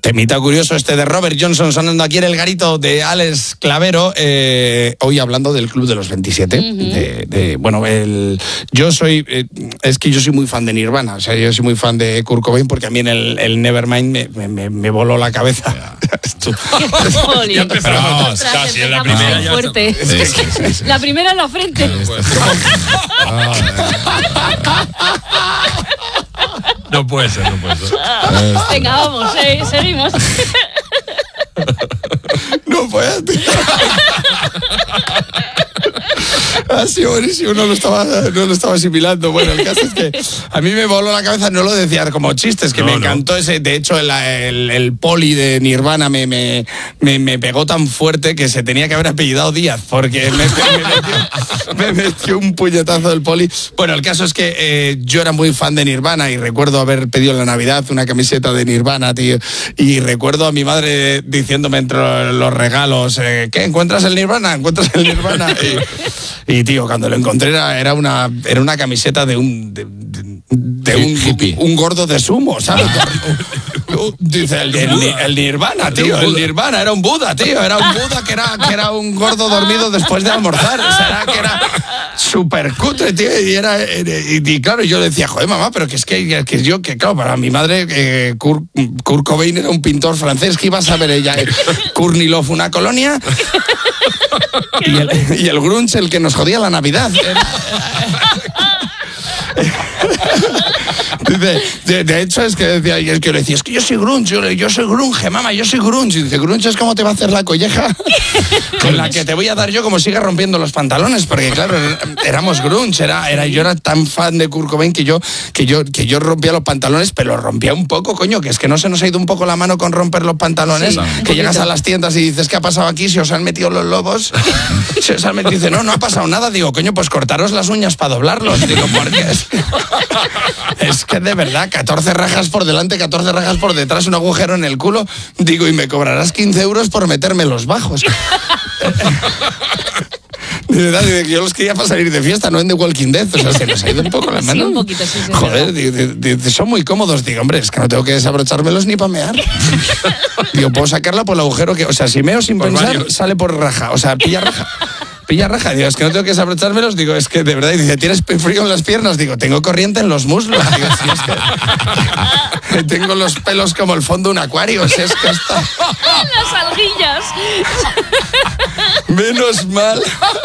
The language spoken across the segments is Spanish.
Temita curioso este de Robert Johnson sonando aquí en el garito de Alex Clavero, hoy hablando del Club de los 27. Yo soy muy fan de Nirvana, o sea, yo soy muy fan de Kurt Cobain porque a mí en el Nevermind me voló la cabeza. Ya empezamos, casi en la primera ya fuerte. Sí. La primera en la frente. No puede ser. Venga, vamos, seguimos. No puede. Ha sido buenísimo, no lo estaba asimilando. Bueno, el caso es que a mí me voló la cabeza, no lo decía como chistes, que me encantó ese. De hecho, el poli de Nirvana me pegó tan fuerte que se tenía que haber apellidado Díaz, porque me metió un puñetazo del poli. Bueno, el caso es que yo era muy fan de Nirvana y recuerdo haber pedido en la Navidad una camiseta de Nirvana, tío. Y recuerdo a mi madre diciéndome entre los regalos, ¿qué? ¿Encuentras el Nirvana? Y tío, cuando lo encontré era una camiseta de un gordo de sumo, ¿sabes? Dice el Nirvana, tío. El Nirvana era un Buda, tío. Era un Buda que era un gordo dormido después de almorzar. O sea, que era súper cutre, tío. Y claro, yo le decía, joder, mamá, pero claro, para mi madre, Kurt Cobain era un pintor francés que iba a saber ella. Kurnilov, una colonia. Y el grunge, el que nos jodía la Navidad. De hecho, es que decía, y es que yo le decía, es que yo soy grunge, yo soy grunge, mamá, yo soy grunge. Y dice, grunge es como te va a hacer la colleja con la que te voy a dar yo como siga rompiendo los pantalones, porque claro, éramos grunge, yo era tan fan de Kurt Cobain que yo rompía los pantalones, pero los rompía un poco, coño, que es que no se nos ha ido un poco la mano con romper los pantalones, sí, que llegas a las tiendas y dices, ¿qué ha pasado aquí? Si os han metido los lobos, dice, no ha pasado nada. Digo, coño, pues cortaros las uñas para doblarlos. Digo, porque es que de verdad, 14 rajas por delante, 14 rajas por detrás, un agujero en el culo. Digo, y me cobrarás 15 euros por meterme los bajos. De verdad, yo los quería para salir de fiesta, no en The Walking Dead. O sea, se nos ha ido un poco la mano. Sí, un poquito, sí. Joder, son muy cómodos. Digo, hombre, es que no tengo que desabrochármelos ni para mear. Digo, puedo sacarla por el agujero que... O sea, si meo sin pensar, sale por raja. O sea, pilla raja. Digo, es que no tengo que desabrochármelos. Digo, es que de verdad. Y dice, ¿tienes frío en las piernas? Digo, tengo corriente en los muslos. Digo, sí, es que tengo los pelos como el fondo de un acuario. Si es que está... Las alguillas. Menos mal.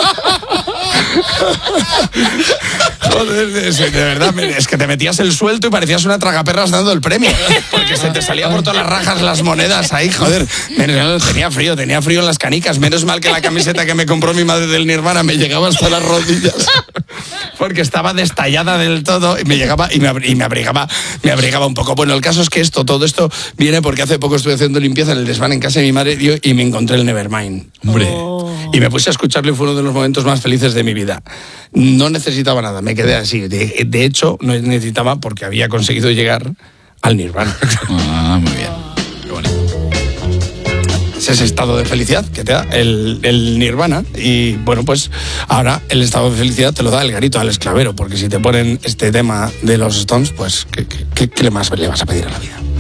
Joder, de verdad, es que te metías el suelto y parecías una tragaperras dando el premio. Porque se te salía por todas las rajas las monedas ahí, joder. Tenía frío en las canicas. Menos mal que la camiseta que me compró mi madre del Nirvana me llegaba hasta las rodillas. Porque estaba destallada del todo y me llegaba y me abrigaba un poco. Bueno, el caso es que todo esto viene porque hace poco estuve haciendo limpieza en el desván en casa de mi madre y me encontré el Nevermind. Hombre. Y me puse a escucharlo y fue uno de los momentos más felices de mi vida. No necesitaba nada, me quedé así. De hecho, no necesitaba porque había conseguido llegar al Nirvana. Muy bien. Qué bonito. Es ese estado de felicidad que te da el Nirvana. Y bueno, pues ahora el estado de felicidad te lo da el garito Alex Clavero, porque si te ponen este tema de los Stones, pues ¿qué más le vas a pedir a la vida?